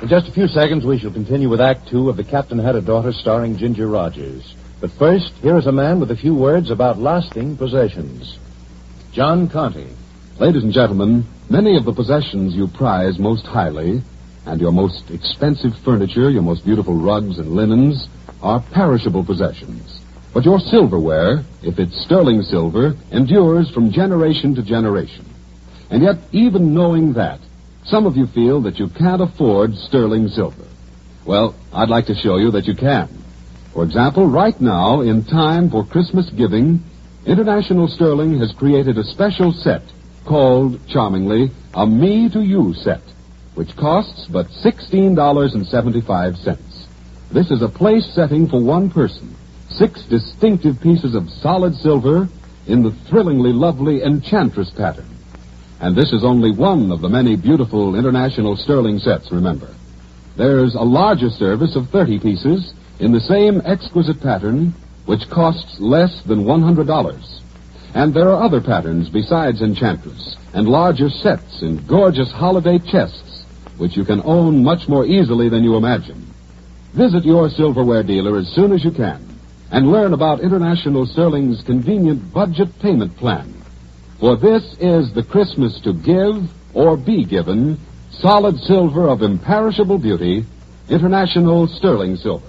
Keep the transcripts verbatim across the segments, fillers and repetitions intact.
In just a few seconds, we shall continue with Act Two of The Captain Had a Daughter, starring Ginger Rogers. But first, here is a man with a few words about lasting possessions. John Conte. Ladies and gentlemen, many of the possessions you prize most highly, and your most expensive furniture, your most beautiful rugs and linens, are perishable possessions. But your silverware, if it's sterling silver, endures from generation to generation. And yet, even knowing that, some of you feel that you can't afford sterling silver. Well, I'd like to show you that you can. For example, right now, in time for Christmas giving, International Sterling has created a special set called, charmingly, a Me to You set, which costs but sixteen dollars and seventy-five cents. This is a place setting for one person. Six distinctive pieces of solid silver in the thrillingly lovely Enchantress pattern. And this is only one of the many beautiful International Sterling sets, remember. There's a larger service of thirty pieces in the same exquisite pattern, which costs less than one hundred dollars. And there are other patterns besides Enchantress, and larger sets in gorgeous holiday chests, which you can own much more easily than you imagine. Visit your silverware dealer as soon as you can, and learn about International Sterling's convenient budget payment plan. For this is the Christmas to give or be given solid silver of imperishable beauty, International Sterling Silver.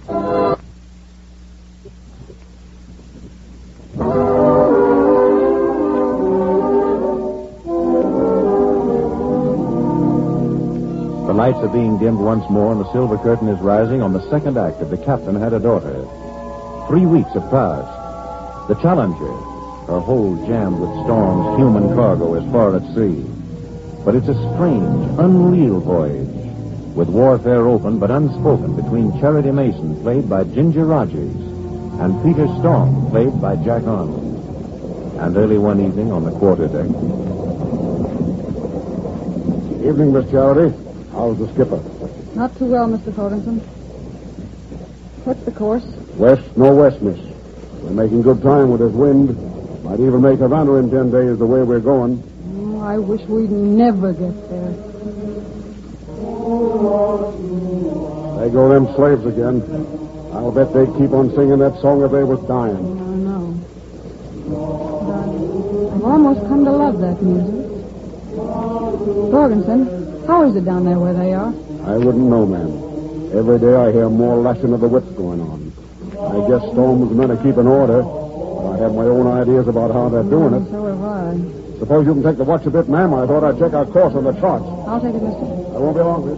The lights are being dimmed once more, and the silver curtain is rising on the second act of The Captain Had a Daughter. Three weeks have passed. The Challenger, her hold jammed with Storm's human cargo, is far at sea. But it's a strange, unreal voyage, with warfare open but unspoken between Charity Mason, played by Ginger Rogers, and Peter Storm, played by Jack Arnold. And early one evening on the quarterdeck. Evening, Miss Charity. How's the skipper? Not too well, Mister Fodenson. What's the course? West, northwest, miss. We're making good time with this wind. Might even make Havana in ten days the way we're going. Oh, I wish we'd never get there. There go them slaves again. I'll bet they'd keep on singing that song if they was dying. I know. But I've almost come to love that music. Jorgensen, how is it down there where they are? I wouldn't know, ma'am. Every day I hear more lashing of the whips going on. I guess Storm's men are keeping order. But I have my own ideas about how they're doing it. So have I. Suppose you can take the watch a bit, ma'am. I thought I'd check our course on the charts. I'll take it, mister. I won't be long, miss.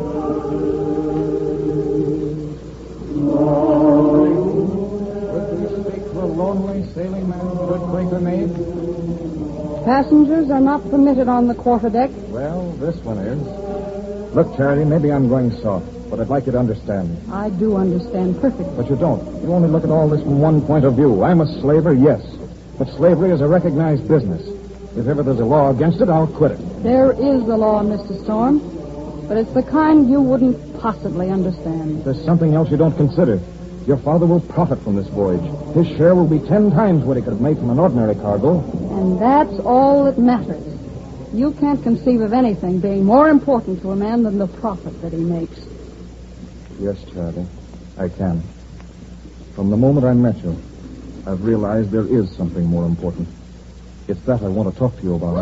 Would we speak for a lonely sailing man, good Quaker maid? Passengers are not permitted on the quarterdeck. Well, this one is. Look, Charity, maybe I'm going soft, but I'd like you to understand. I do understand perfectly. But you don't. You only look at all this from one point of view. I'm a slaver, yes. But slavery is a recognized business. If ever there's a law against it, I'll quit it. There is a law, Mister Storm, but it's the kind you wouldn't possibly understand. There's something else you don't consider. Your father will profit from this voyage. His share will be ten times what he could have made from an ordinary cargo. And that's all that matters. You can't conceive of anything being more important to a man than the profit that he makes. Yes, Charity, I can. From the moment I met you, I've realized there is something more important. It's that I want to talk to you about.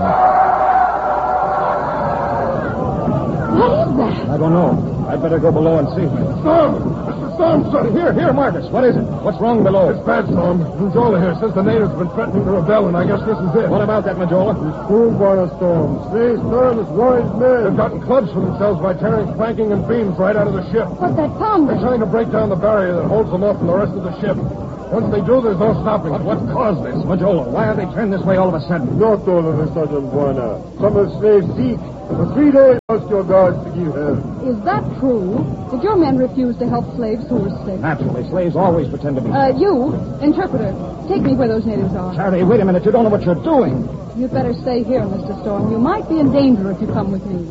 What is that? I don't know. I'd better go below and see. Storm! Mister Storm, sir! Here, here, Marcus. What is it? What's wrong below? It's bad, Storm. Majola here says the natives have been threatening to rebel, and I guess this is it. What about that, Majola? Schoolboy Storm. See, Storm has worried men. They've gotten clubs for themselves by tearing planking and beams right out of the ship. What's that pounding? They're trying to break down the barrier that holds them off from the rest of the ship. Once they do, there's no stopping. But what caused this? Majola, why are they turned this way all of a sudden? Not all of a sudden, Buena. Some of the slaves seek. For three days, ask your guards to give help. Is that true? Did your men refuse to help slaves who were sick? Naturally, slaves always pretend to be... Uh, you, interpreter, take me where those natives are. Charity, wait a minute. You don't know what you're doing. You'd better stay here, Mister Storm. You might be in danger if you come with me.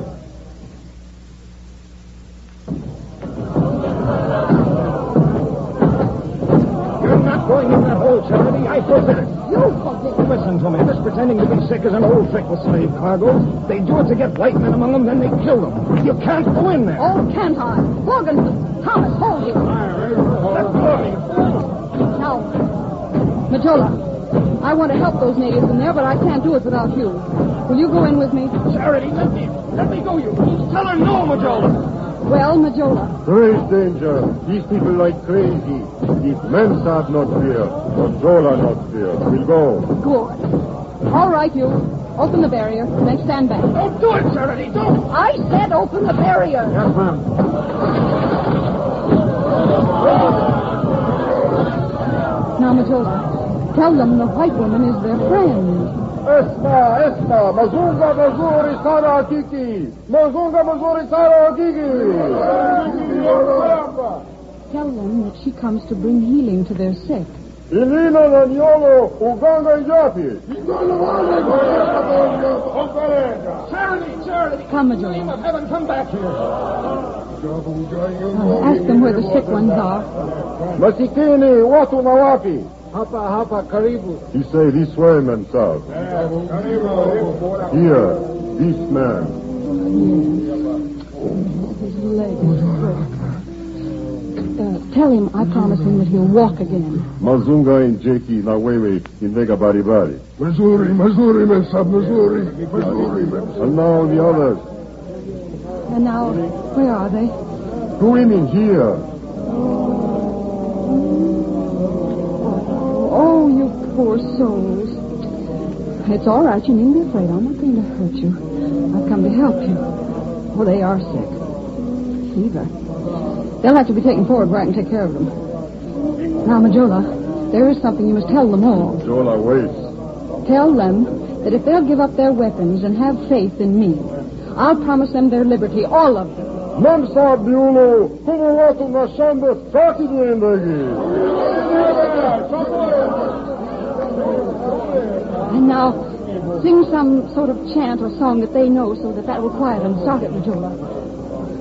You're not going in that hole, Charity. I forbid it. You forbid it. listen to me. This pretending to be sick is an old trick with slave cargoes. They do it to get white men among them, then they kill them. You can't go in there. Oh, can't I? Logan, Thomas, hold you. Let go of me. Now, Majola, I want to help those natives in there, but I can't do it without you. Will you go in with me? Charity, let me, let me go, you. Tell her no, Majola. Well, Majola. There is danger. These people like crazy. If men have not fear, Majola not fear. We'll go. Good. All right, you. Open the barrier, then stand back. Don't do it, Charity, don't. I said open the barrier. Yes, ma'am. Now, Majola, tell them the white woman is their friend. Esma, Esma, Mazunga, Mazuri, Sara, Kiki. Mazunga, Mazuri, Sara, Kiki. Tell them that she comes to bring healing to their sick. Ilina, Nanyolo, Uganga, Yapi. Charity, Charity. Come, In the name Majola. of heaven, come back here. Uh, ask them where the sick ones are. Masikini, Watu Mawapi. Hapa, hapa, karibu. He say this way, man, sir. Here, this man. His leg is broken. Uh, tell him I promise him that he'll walk again. Mazunga and Jeki na wewe inlega baribari. Missouri, Missouri, men sab, Missouri. Missouri, men. And now the others. And now, where are they? Two women here. Oh, you poor souls. It's all right. You needn't be afraid. I'm not going to hurt you. I've come to help you. Oh, they are sick. Fever. They'll have to be taken forward where I can take care of them. Now, Majola, there is something you must tell them all. Jola waits. Tell them that if they'll give up their weapons and have faith in me, I'll promise them their liberty, all of them. Man sab biulo, como watu na shamba saki duendagi. And now, sing some sort of chant or song that they know so that that will quiet them. Start it, Majola.